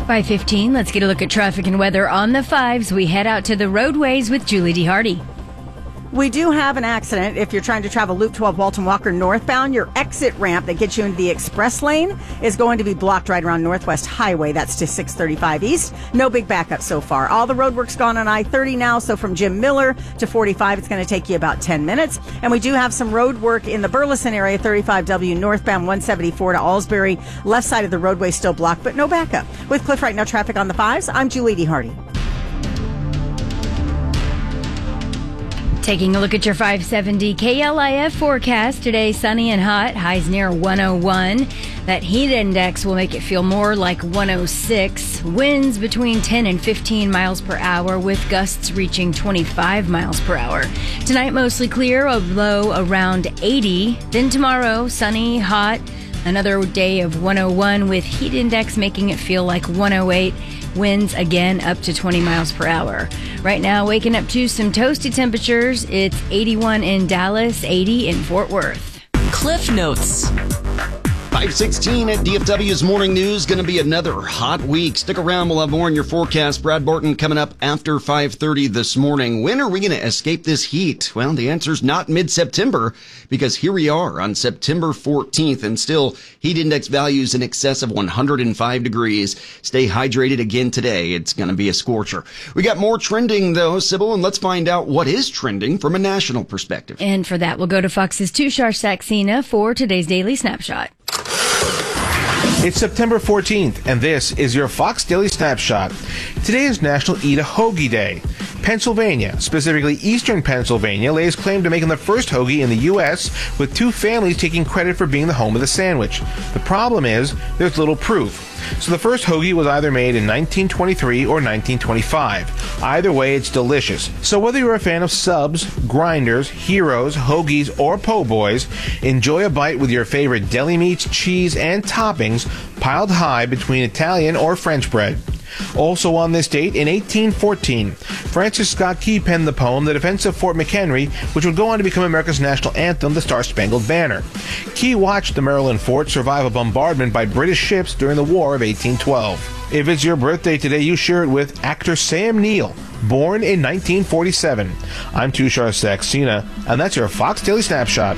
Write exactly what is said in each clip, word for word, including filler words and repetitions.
five fifteen, let's get a look at traffic and weather on the fives. We head out to the roadways with Julie D. Hardy. We do have an accident. If you're trying to travel Loop twelve Walton Walker northbound, your exit ramp that gets you into the express lane is going to be blocked right around Northwest Highway. That's to six thirty-five East. No big backup so far. All the road work's gone on I thirty now, so from Jim Miller to forty-five, it's going to take you about ten minutes. And we do have some road work in the Burleson area, thirty-five W northbound, one seventy-four to Alsbury. Left side of the roadway still blocked, but no backup. With Cliff Right Now traffic on the fives, I'm Julie D. Hardy. Taking a look at your five seventy K L I F forecast. Today, sunny and hot. Highs near one oh one. That heat index will make it feel more like one oh six. Winds between ten and fifteen miles per hour with gusts reaching twenty-five miles per hour. Tonight, mostly clear, a low around eighty. Then tomorrow, sunny, hot. Another day of one oh one with heat index making it feel like one oh eight. Winds again up to twenty miles per hour. Right now, waking up to some toasty temperatures. It's eighty-one in Dallas, eighty in Fort Worth. Cliff Notes. five sixteen at D F W's Morning News. Going to be another hot week. Stick around. We'll have more in your forecast. Brad Barton coming up after five thirty this morning. When are we going to escape this heat? Well, the answer's not mid-September, because here we are on September fourteenth, and still heat index values in excess of one hundred five degrees. Stay hydrated again today. It's going to be a scorcher. We got more trending, though, Sybil, and let's find out what is trending from a national perspective. And for that, we'll go to Fox's Tushar Saxena for today's Daily Snapshot. It's September fourteenth, and this is your Fox Daily Snapshot. Today is National Eat a Hoagie Day. Pennsylvania, specifically Eastern Pennsylvania, lays claim to making the first hoagie in the U S, with two families taking credit for being the home of the sandwich. The problem is, there's little proof. So the first hoagie was either made in nineteen twenty-three or nineteen twenty-five. Either way, it's delicious. So whether you're a fan of subs, grinders, heroes, hoagies, or po' boys, enjoy a bite with your favorite deli meats, cheese, and toppings piled high between Italian or French bread. Also on this date, in eighteen fourteen, Francis Scott Key penned the poem The Defense of Fort McHenry, which would go on to become America's national anthem, the Star-Spangled Banner. Key watched the Maryland fort survive a bombardment by British ships during the War of eighteen twelve. If it's your birthday today, you share it with actor Sam Neill, born in nineteen forty-seven. I'm Tushar Saxena, and that's your Fox Daily Snapshot.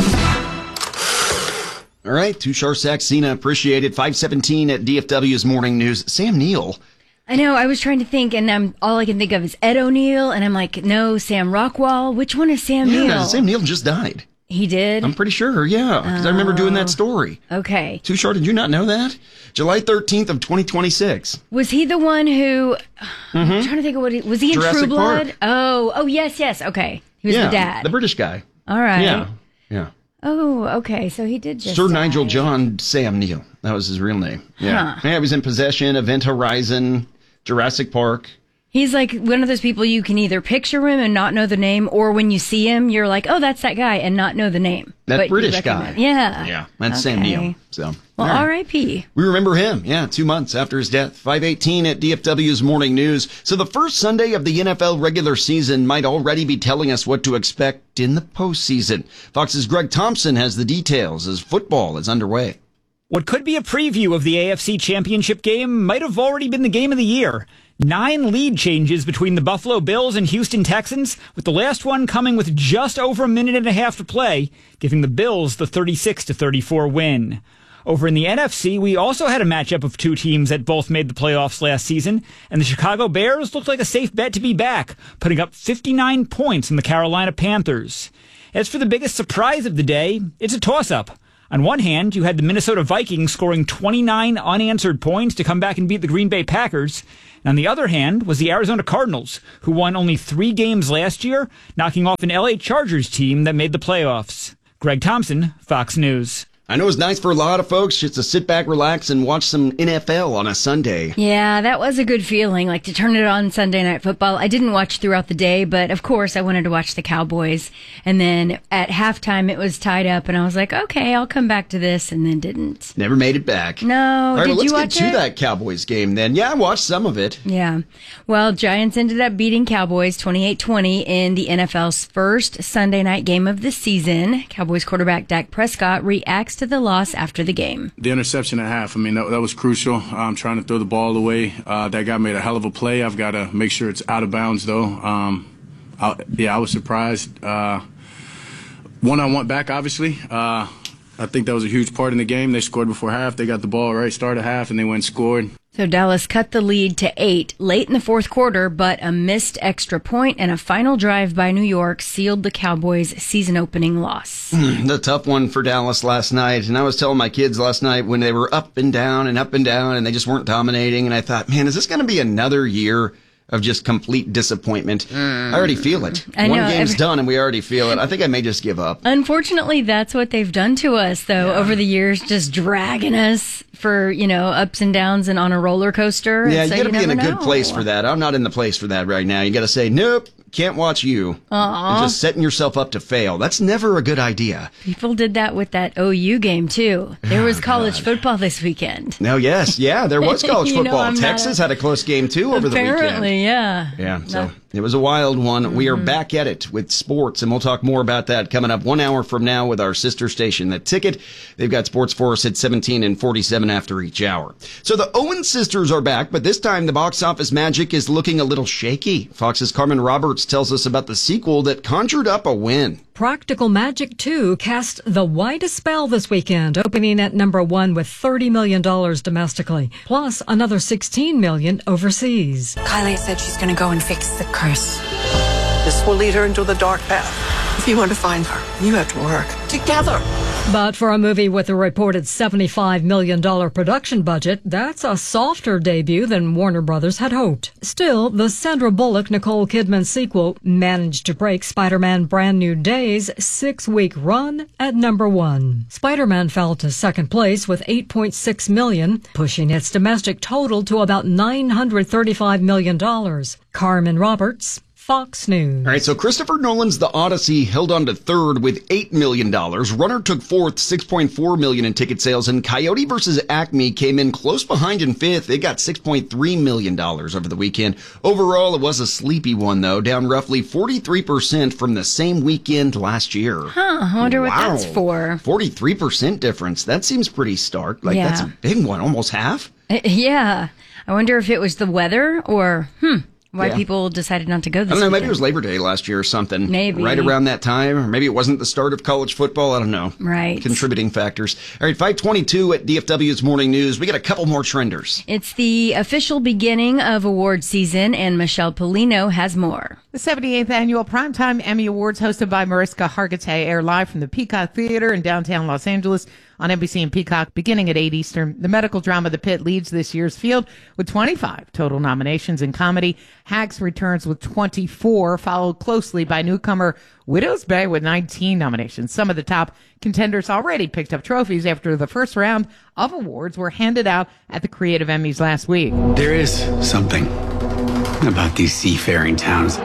All right, Tushar Saxena, appreciate it. five seventeen at D F W's Morning News. Sam Neill. I know, I was trying to think, and I'm, all I can think of is Ed O'Neill, and I'm like, no, Sam Rockwell. Which one is Sam yeah, Neill? Sam Neill just died. He did? I'm pretty sure, yeah, because oh. I remember doing that story. Okay. Tushar, did you not know that? July thirteenth of twenty twenty-six. Was he the one who, mm-hmm. I'm trying to think of what he, was he in Jurassic True Blood? Park. Oh, oh, yes, yes, okay. He was yeah, the dad. the British guy. All right. Yeah, yeah. Oh, okay. So he did just Sir die. Nigel John Sam Neill. That was his real name. Yeah. Huh. Yeah, he was in Possession, Event Horizon, Jurassic Park. He's like one of those people you can either picture him and not know the name, or when you see him, you're like, oh, that's that guy, and not know the name. That but British guy. Yeah. Yeah, that's okay. Sam Neill. So, well, right. R I P We remember him, yeah, two months after his death. five eighteen at D F W's Morning News. So the first Sunday of the N F L regular season might already be telling us what to expect in the postseason. Fox's Greg Thompson has the details as football is underway. What could be a preview of the A F C Championship game might have already been the game of the year. Nine lead changes between the Buffalo Bills and Houston Texans, with the last one coming with just over a minute and a half to play, giving the Bills the thirty-six to thirty-four win. Over in the N F C, we also had a matchup of two teams that both made the playoffs last season, and the Chicago Bears looked like a safe bet to be back, putting up fifty-nine points on the Carolina Panthers. As for the biggest surprise of the day, it's a toss-up. On one hand, you had the Minnesota Vikings scoring twenty-nine unanswered points to come back and beat the Green Bay Packers. And on the other hand was the Arizona Cardinals, who won only three games last year, knocking off an L A Chargers team that made the playoffs. Greg Thompson, Fox News. I know it's nice for a lot of folks just to sit back, relax, and watch some N F L on a Sunday. Yeah, that was a good feeling, like to turn it on Sunday Night Football. I didn't watch throughout the day, but of course I wanted to watch the Cowboys. And then at halftime it was tied up, and I was like, okay, I'll come back to this, and then didn't. Never made it back. No, All right, did well, you watch let's get it? to that Cowboys game then. Yeah, I watched some of it. Yeah. Well, Giants ended up beating Cowboys twenty-eight twenty in the N F L's first Sunday night game of the season. Cowboys quarterback Dak Prescott reacts reacts to the loss after the game. The interception at half, I mean, that, that was crucial. I'm trying to throw the ball away. Uh, that guy made a hell of a play. I've got to make sure it's out of bounds, though. Um, I, yeah, I was surprised. Uh, one on one back, obviously. Uh, I think that was a huge part in the game. They scored before half. They got the ball right, started half, and they went and scored. So Dallas cut the lead to eight late in the fourth quarter, but a missed extra point and a final drive by New York sealed the Cowboys' season-opening loss. The tough one for Dallas last night. And I was telling my kids last night when they were up and down and up and down and they just weren't dominating. And I thought, man, is this going to be another year of just complete disappointment? Mm. I already feel it. I One know, game's every- done and we already feel it. I think I may just give up. Unfortunately, that's what they've done to us, though, Yeah. over the years, just dragging us for, you know, ups and downs and on a roller coaster. Yeah, And you so got to be in a never good know. place for that. I'm not in the place for that right now. You got to say, nope, can't watch you. And just setting yourself up to fail. That's never a good idea. People did that with that O U game, too. There was Oh, college God. football this weekend. No, yes, yeah, there was college You know, football. I'm not Texas a- had a close game, too, over the weekend. Apparently, yeah. Yeah, so it was a wild one. We are back at it with sports, and we'll talk more about that coming up one hour from now with our sister station, The Ticket. They've got sports for us at seventeen and forty-seven after each hour. So the Owen sisters are back, but this time the box office magic is looking a little shaky. Fox's Carmen Roberts tells us about the sequel that conjured up a win. Practical Magic two cast the widest spell this weekend, opening at number one with thirty million dollars domestically, plus another sixteen million dollars overseas. Kylie said she's going to go and fix the curse. This will lead her into the dark path. If you want to find her, you have to work together. But for a movie with a reported seventy-five million dollars production budget, that's a softer debut than Warner Brothers had hoped. Still, the Sandra Bullock-Nicole Kidman sequel managed to break Spider-Man Brand New Day's six-week run at number one. Spider-Man fell to second place with eight point six million dollars, pushing its domestic total to about nine hundred thirty-five million dollars. Carmen Roberts, Fox News. All right, so Christopher Nolan's The Odyssey held on to third with eight million dollars. Runner took fourth, six point four million dollars in ticket sales, and Coyote versus Acme came in close behind in fifth. They got six point three million dollars over the weekend. Overall, it was a sleepy one, though, down roughly forty-three percent from the same weekend last year. Huh, I wonder what Wow. that's for. forty-three percent difference. That seems pretty stark. Like, Yeah. that's a big one, almost half. Uh, Yeah. I wonder if it was the weather or, hmm, why Yeah. people decided not to go this I don't know, maybe it weekend. was Labor Day last year or something. Maybe. Right around that time. Or maybe it wasn't the start of college football. I don't know. Right. Contributing factors. All right, five twenty-two at D F W's Morning News. We got a couple more trenders. It's the official beginning of award season, and Michelle Polino has more. The seventy-eighth Annual Primetime Emmy Awards, hosted by Mariska Hargitay, air live from the Peacock Theater in downtown Los Angeles on N B C and Peacock beginning at eight Eastern. The medical drama The Pit leads this year's field with twenty-five total nominations in comedy. Hacks returns with twenty-four, followed closely by newcomer Widow's Bay with nineteen nominations. Some of the top contenders already picked up trophies after the first round of awards were handed out at the Creative Emmys last week. There is something about these seafaring towns.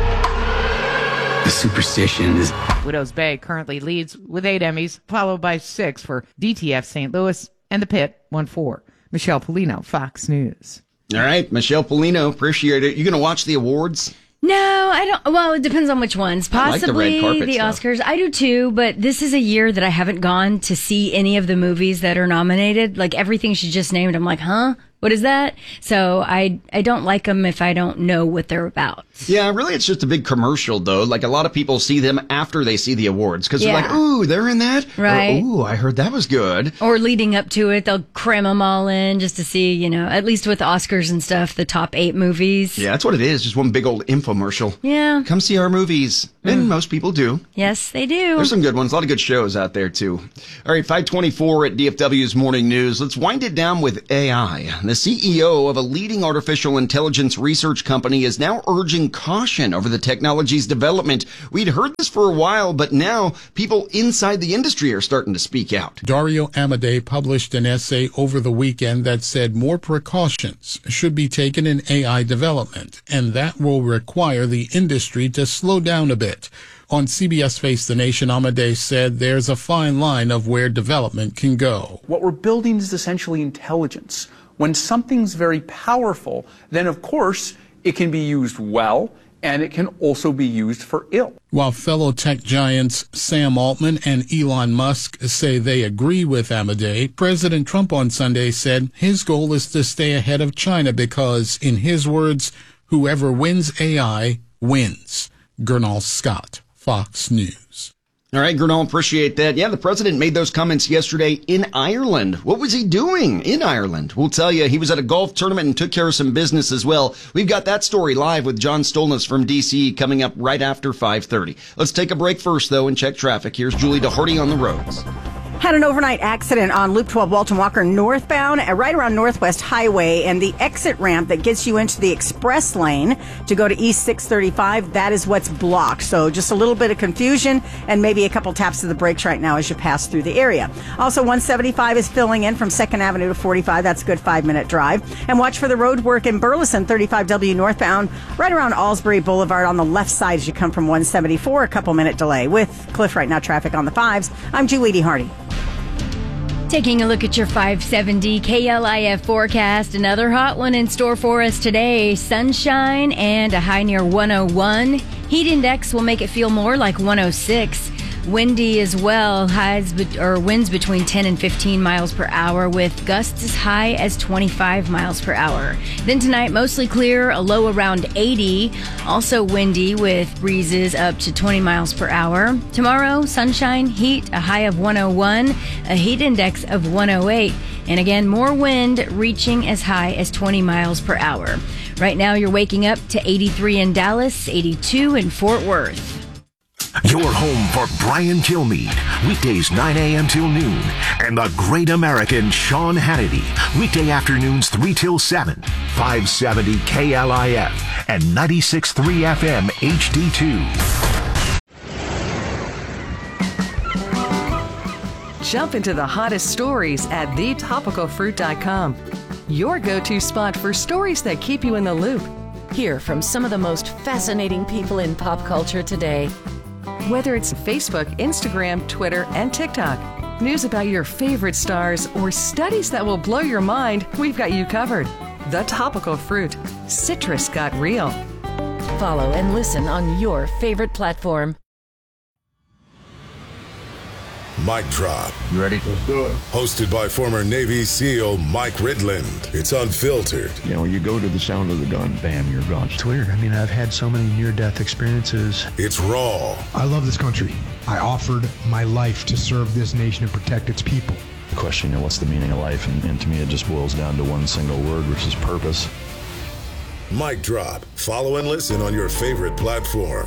The superstition is... Widow's Bay currently leads with eight Emmys, followed by six for D T F Saint Louis, and The Pit won four. Michelle Polino, Fox News. All right, Michelle Polino, appreciate it. You going to watch the awards? No, I don't. Well, it depends on which ones. I like the Possibly red carpet the stuff. Oscars. I do too, but this is a year that I haven't gone to see any of the movies that are nominated. Like everything she just named, I'm like, huh? What is that? So I I don't like them if I don't know what they're about. Yeah, really, it's just a big commercial, though. Like, a lot of people see them after they see the awards because they're Yeah. like, ooh, they're in that? Right. Or, ooh, I heard that was good. Or leading up to it, they'll cram them all in just to see, you know, at least with Oscars and stuff, the top eight movies. Yeah, that's what it is. Just one big old infomercial. Yeah. Come see our movies. And most people do. Yes, they do. There's some good ones. A lot of good shows out there, too. All right, five twenty-four at D F W's Morning News. Let's wind it down with A I. The C E O of a leading artificial intelligence research company is now urging caution over the technology's development. We'd heard this for a while, but now people inside the industry are starting to speak out. Dario Amodei published an essay over the weekend that said more precautions should be taken in A I development, and that will require the industry to slow down a bit. On C B S Face the Nation, Amodei said there's a fine line of where development can go. What we're building is essentially intelligence. When something's very powerful, then of course it can be used well and it can also be used for ill. While fellow tech giants Sam Altman and Elon Musk say they agree with Amadei, President Trump on Sunday said his goal is to stay ahead of China because, in his words, whoever wins A I wins. Gernal Scott, Fox News. All right, Gernal, appreciate that. Yeah, the president made those comments yesterday in Ireland. What was he doing in Ireland? We'll tell you. He was at a golf tournament and took care of some business as well. We've got that story live with John Stolness from D C coming up right after five thirty. Let's take a break first, though, and check traffic. Here's Julie DeHardy on the roads. Had an overnight accident on Loop twelve Walton Walker northbound, right around Northwest Highway, and the exit ramp that gets you into the express lane to go to East six thirty-five, that is what's blocked. So just a little bit of confusion and maybe a couple taps of the brakes right now as you pass through the area. Also, one seventy-five is filling in from second Avenue to forty-five. That's a good five-minute drive. And watch for the road work in Burleson, thirty-five W northbound, right around Alsbury Boulevard on the left side as you come from one seventy-four. A couple-minute delay. With Cliff right now, traffic on the fives. I'm Julie DeHardy. Taking a look at your five seventy K L I F forecast. Another hot one in store for us today. Sunshine and a high near one oh one. Heat index will make it feel more like one oh six. Windy as well. Highs be- or winds between ten and fifteen miles per hour with gusts as high as twenty-five miles per hour. Then tonight, mostly clear, a low around eighty. Also windy with breezes up to twenty miles per hour. Tomorrow, sunshine, heat, a high of one oh one, a heat index of one oh eight. And again, more wind reaching as high as twenty miles per hour. Right now, you're waking up to eighty-three in Dallas, eighty-two in Fort Worth. Your home for Brian Kilmeade, weekdays nine a.m. till noon, and the great American Sean Hannity, weekday afternoons three till seven, five seventy K L I F and ninety-six point three F M H D two. Jump into the hottest stories at the topical fruit dot com, your go-to spot for stories that keep you in the loop. Hear from some of the most fascinating people in pop culture today. Whether it's Facebook, Instagram, Twitter, and TikTok, news about your favorite stars, or studies that will blow your mind, we've got you covered. The Topical Fruit. Citrus got real. Follow and listen on your favorite platform. Mic Drop. You ready? Let's do it. Hosted by former Navy SEAL Mike Ridland. It's unfiltered. You know, you go to the sound of the gun, bam, you're gone. It's weird. I mean, I've had so many near-death experiences. It's raw. I love this country. I offered my life to serve this nation and protect its people. The question, you know, what's the meaning of life? And, and to me, it just boils down to one single word, which is purpose. Mic Drop. Follow and listen on your favorite platform.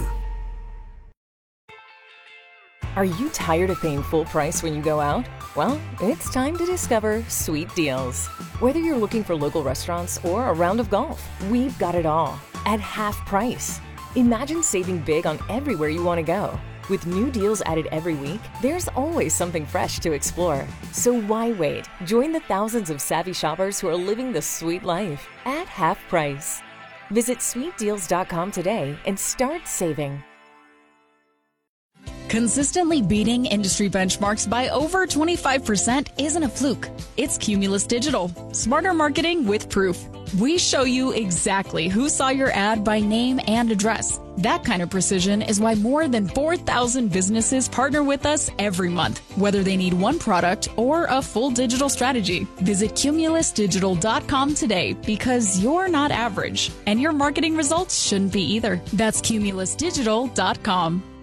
Are you tired of paying full price when you go out? Well, it's time to discover Sweet Deals. Whether you're looking for local restaurants or a round of golf, we've got it all at half price. Imagine saving big on everywhere you want to go. With new deals added every week, there's always something fresh to explore. So why wait? Join the thousands of savvy shoppers who are living the sweet life at half price. Visit sweet deals dot com today and start saving. Consistently beating industry benchmarks by over twenty-five percent isn't a fluke. It's Cumulus Digital. Smarter marketing with proof. We show you exactly who saw your ad by name and address. That kind of precision is why more than four thousand businesses partner with us every month, whether they need one product or a full digital strategy. Visit cumulus digital dot com today because you're not average, and your marketing results shouldn't be either. That's cumulus digital dot com.